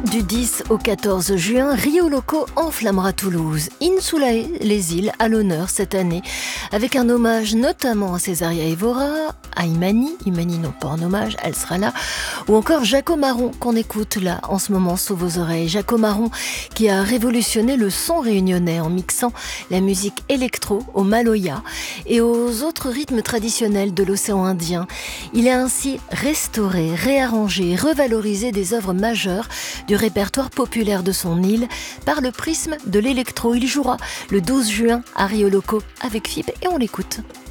Du 10 au 14 juin, Rio Loco enflammera Toulouse. Insulae, les îles, à l'honneur cette année, avec un hommage notamment à Césaria Évora, à Imani non pas en hommage, elle sera là, ou encore Jaco Marron qu'on écoute là en ce moment sous vos oreilles. Jaco Marron qui a révolutionné le son réunionnais en mixant la musique électro au maloya et aux autres rythmes traditionnels de l'océan Indien. Il a ainsi restauré, réarrangé, revalorisé des œuvres majeures du répertoire populaire de son île par le prisme de l'électro. Il jouera le 12 juin à Rio Loco avec FIP et on l'écoute.